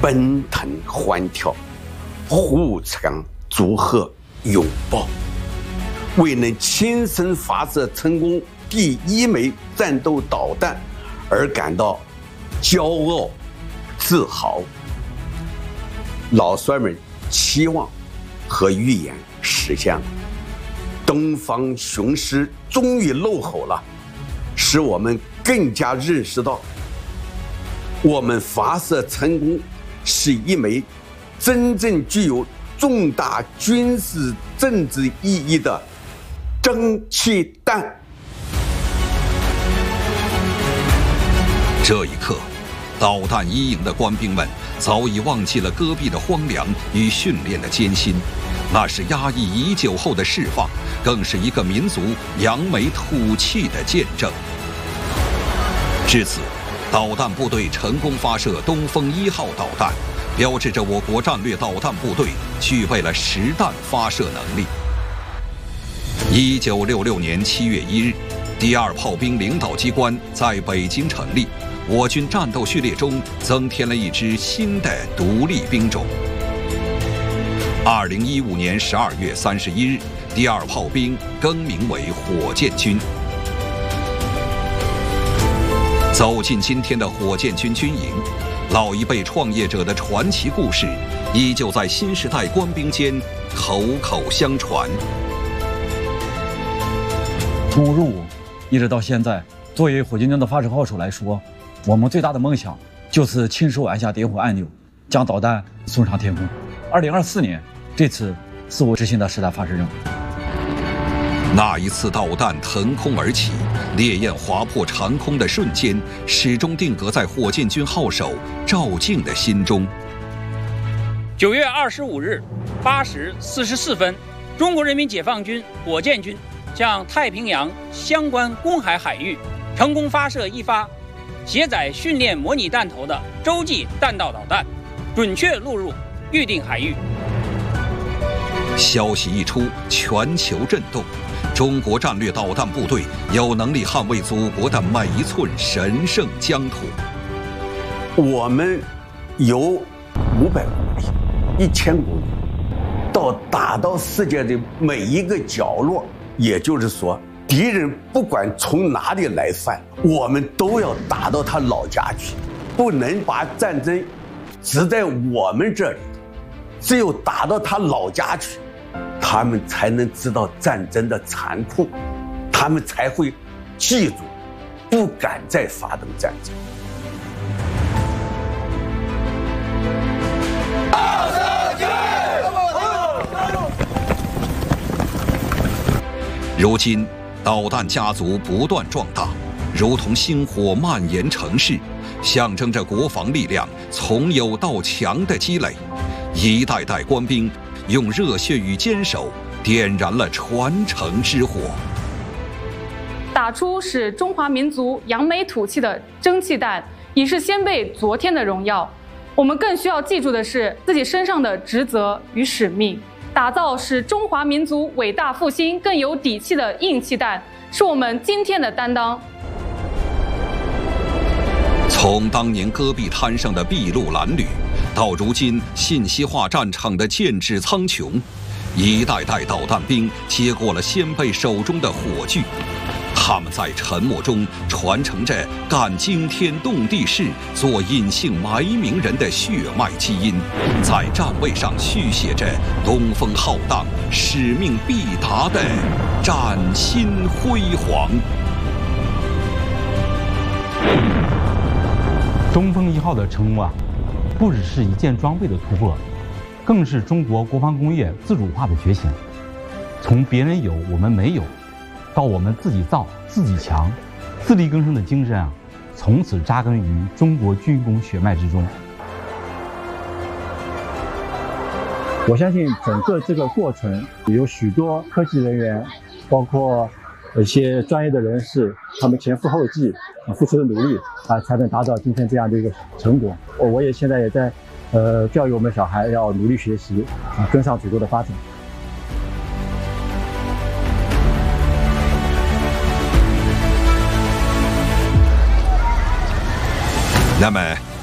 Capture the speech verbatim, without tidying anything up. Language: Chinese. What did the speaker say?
奔腾欢跳，互相祝贺拥抱，为能亲身发射成功第一枚战斗导弹而感到骄傲自豪。老帅们期望和预言实现了，东方雄狮终于露吼了，使我们更加认识到，我们发射成功是一枚真正具有重大军事政治意义的蒸汽弹。 这一刻，导弹一营的官兵们早已忘记了戈壁的荒凉与训练的艰辛，那是压抑已久后的释放，更是一个民族扬眉吐气的见证。至此，导弹部队成功发射东风一号导弹，标志着我国战略导弹部队具备了实弹发射能力。一九六六年七月一日，第二炮兵领导机关在北京成立，我军战斗序列中增添了一支新的独立兵种。二零一五年十二月三十一日，第二炮兵更名为火箭军。走进今天的火箭军军营，老一辈创业者的传奇故事依旧在新时代官兵间口口相传。 从入伍一直到现在，作为火箭军的发射号手来说，我们最大的梦想就是亲手按下点火按钮，将导弹送上天空。二零二四年，这次是我执行的实弹发射任务。 那一次导弹腾空而起，烈焰划破长空的瞬间，始终定格在火箭军号手赵静的心中。 九月二十五日八时四十四分，中国人民解放军火箭军向太平洋相关公海海域成功发射一发携载训练模拟弹头的洲际弹道导弹，准确落入预定海域。 消息一出，全球震动。中国战略导弹部队有能力捍卫祖国的每一寸神圣疆土。 我们有五百公里、一千公里，到打到世界的每一个角落。也就是说，敌人不管从哪里来犯，我们都要打到他老家去，不能把战争只在我们这里，只有打到他老家去，他们才能知道战争的残酷，他们才会记住，不敢再发动战争。 如今，导弹家族不断壮大，如同星火蔓延城市，象征着国防力量从有到强的积累。一代代官兵用热血与坚守点燃了传承之火， 打出使中华民族扬眉吐气的蒸汽弹，已是先辈昨天的荣耀。我们更需要记住的是自己身上的职责与使命。打造使中华民族伟大复兴更有底气的硬气弹，是我们今天的担当。 从当年戈壁滩上的筚路蓝缕，到如今信息化战场的剑指苍穹，一代代导弹兵接过了先辈手中的火炬，他们在沉默中传承着干惊天动地事、做隐姓埋名人的血脉基因，在战位上续写着东风浩荡、使命必达的崭新辉煌。 东风一号的成功啊，不只是一件装备的突破，更是中国国防工业自主化的觉醒。从别人有我们没有，到我们自己造自己强，自力更生的精神啊，从此扎根于中国军工血脉之中。 我相信整个这个过程有许多科技人员，包括一些专业的人士，他们前赴后继啊付出的努力啊，才能达到今天这样的一个成果。我我也现在也在呃教育我们小孩要努力学习啊，跟上祖国的发展。 那么